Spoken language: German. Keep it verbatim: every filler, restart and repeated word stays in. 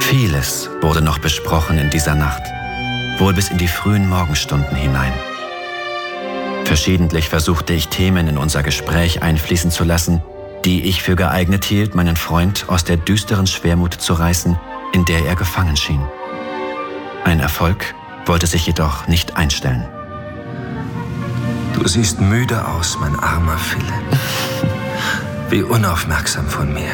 Vieles wurde noch besprochen in dieser Nacht, wohl bis in die frühen Morgenstunden hinein. Verschiedentlich versuchte ich Themen in unser Gespräch einfließen zu lassen, die ich für geeignet hielt, meinen Freund aus der düsteren Schwermut zu reißen, in der er gefangen schien. Ein Erfolg wollte sich jedoch nicht einstellen. Du siehst müde aus, mein armer Philipp. Wie unaufmerksam von mir.